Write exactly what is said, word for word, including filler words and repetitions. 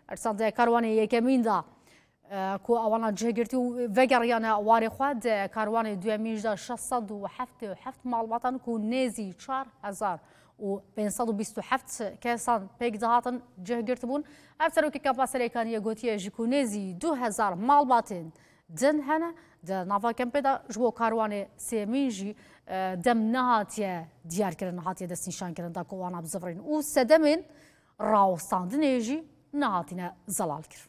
ئەرساندە کاروانی یەکەمیندا کو ئەوانە جێگرتی و vegeriyanە وارێ خواد کاروانی دوێمیشدا شەش سەد و هەفتاد و هەفت ماڵباتان و نێزی چوار هەزار و پێنج سەد و بیست و هەفت کەسان پێک دەهاتن جێگرت بوون. ئەف سەرۆکی پاسەرەکانی گوتیە ژ و نێزی دوو هەزار ماڵباتên din hene di nava kempê de ji bo karwanê sêmîn jî dem nehatiye diyarkirin hatiye destnîşankirin da ku wana bi zifrîn û sedemên rawestandinê jî nehatîne zelal kirin.